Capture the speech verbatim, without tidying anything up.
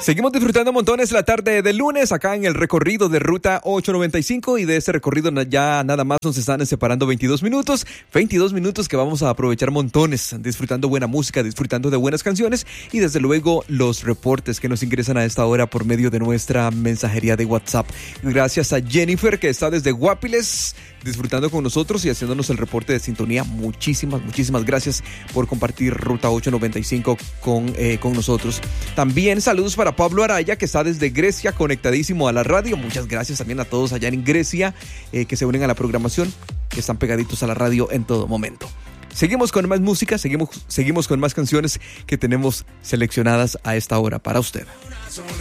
Seguimos disfrutando montones la tarde de lunes acá en el recorrido de Ruta ochocientos noventa y cinco y de ese recorrido ya nada más nos están separando veintidós minutos, veintidós minutos que vamos a aprovechar montones, disfrutando buena música, disfrutando de buenas canciones y desde luego los reportes que nos ingresan a esta hora por medio de nuestra mensajería de WhatsApp. Gracias a Jennifer que está desde Guapiles disfrutando con nosotros y haciéndonos el reporte de sintonía. Muchísimas, muchísimas gracias por compartir Ruta ochocientos noventa y cinco con, eh, con nosotros. También saludos para Pablo Araya, que está desde Grecia, conectadísimo a la radio. Muchas gracias también a todos allá en Grecia, eh, que se unen a la programación, que están pegaditos a la radio en todo momento. Seguimos con más música, seguimos, seguimos con más canciones que tenemos seleccionadas a esta hora para usted.